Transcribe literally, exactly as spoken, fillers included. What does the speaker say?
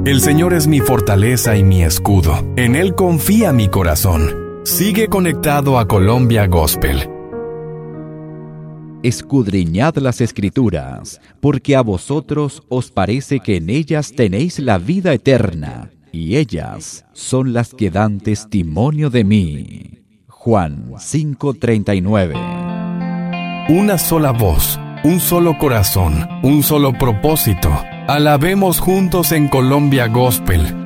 El Señor es mi fortaleza y mi escudo. En Él confía mi corazón. Sigue conectado a Colombia Gospel. Escudriñad las Escrituras, porque a vosotros os parece que en ellas tenéis la vida eterna, y ellas son las que dan testimonio de mí. Juan cinco treinta y nueve. Una sola voz, un solo corazón, un solo propósito. Alabemos juntos en Colombia Gospel.